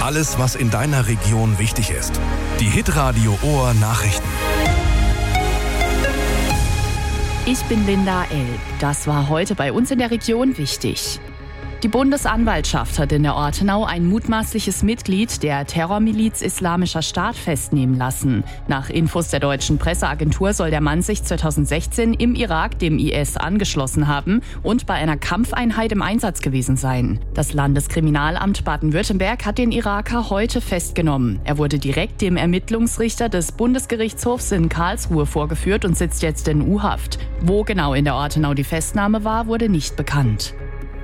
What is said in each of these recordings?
Alles, was in deiner Region wichtig ist. Die Hitradio Ohr Nachrichten. Ich bin Linda L. Das war heute bei uns in der Region wichtig. Die Bundesanwaltschaft hat in der Ortenau ein mutmaßliches Mitglied der Terrormiliz Islamischer Staat festnehmen lassen. Nach Infos der deutschen Presseagentur soll der Mann sich 2016 im Irak dem IS angeschlossen haben und bei einer Kampfeinheit im Einsatz gewesen sein. Das Landeskriminalamt Baden-Württemberg hat den Iraker heute festgenommen. Er wurde direkt dem Ermittlungsrichter des Bundesgerichtshofs in Karlsruhe vorgeführt und sitzt jetzt in U-Haft. Wo genau in der Ortenau die Festnahme war, wurde nicht bekannt.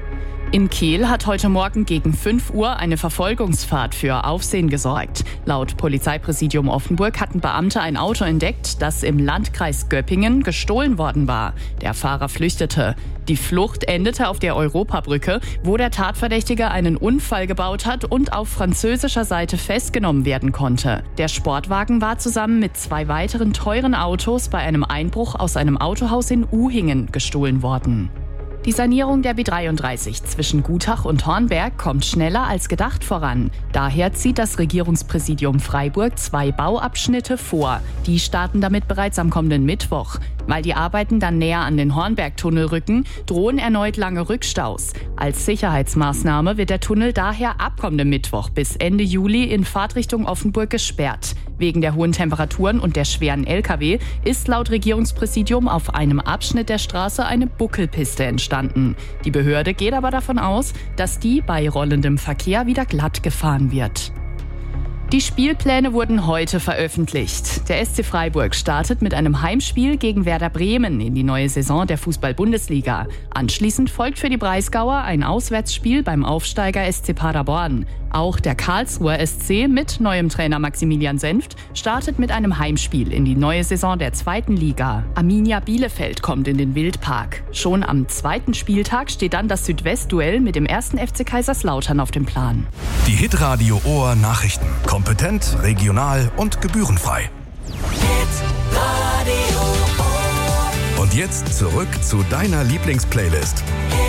In Kehl hat heute Morgen gegen 5 Uhr eine Verfolgungsfahrt für Aufsehen gesorgt. Laut Polizeipräsidium Offenburg hatten Beamte ein Auto entdeckt, das im Landkreis Göppingen gestohlen worden war. Der Fahrer flüchtete. Die Flucht endete auf der Europabrücke, wo der Tatverdächtige einen Unfall gebaut hat und auf französischer Seite festgenommen werden konnte. Der Sportwagen war zusammen mit 2 weiteren teuren Autos bei einem Einbruch aus einem Autohaus in Uhingen gestohlen worden. Die Sanierung der B33 zwischen Gutach und Hornberg kommt schneller als gedacht voran. Daher zieht das Regierungspräsidium Freiburg 2 Bauabschnitte vor. Die starten damit bereits am kommenden Mittwoch. Weil die Arbeiten dann näher an den Hornbergtunnel rücken, drohen erneut lange Rückstaus. Als Sicherheitsmaßnahme wird der Tunnel daher ab kommendem Mittwoch bis Ende Juli in Fahrtrichtung Offenburg gesperrt. Wegen der hohen Temperaturen und der schweren Lkw ist laut Regierungspräsidium auf einem Abschnitt der Straße eine Buckelpiste entstanden. Die Behörde geht aber davon aus, dass die bei rollendem Verkehr wieder glatt gefahren wird. Die Spielpläne wurden heute veröffentlicht. Der SC Freiburg startet mit einem Heimspiel gegen Werder Bremen in die neue Saison der Fußball-Bundesliga. Anschließend folgt für die Breisgauer ein Auswärtsspiel beim Aufsteiger SC Paderborn. Auch der Karlsruher SC mit neuem Trainer Maximilian Senft startet mit einem Heimspiel in die neue Saison der 2. Liga. Arminia Bielefeld kommt in den Wildpark. Schon am 2. Spieltag steht dann das Südwest-Duell mit dem 1. FC Kaiserslautern auf dem Plan. Die Hitradio Ohr Nachrichten. Kompetent, regional und gebührenfrei. Hitradio Ohr. Und jetzt zurück zu deiner Lieblingsplaylist.